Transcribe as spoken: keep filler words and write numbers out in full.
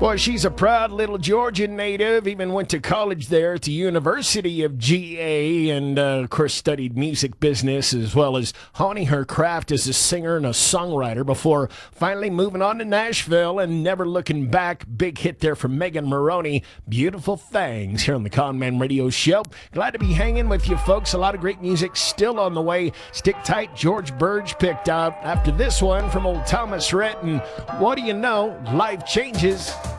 Well, she's a proud little Georgia native, even went to college there at the University of G A, and uh, of course studied music business as well as honing her craft as a singer and a songwriter before finally moving on to Nashville and never looking back. Big hit there from Megan Moroney, Beautiful Things, here on the Conman Radio Show. Glad to be hanging with you folks. A lot of great music still on the way. Stick tight, George Burge picked out after this one from old Thomas Rhett, and what do you know, life changes.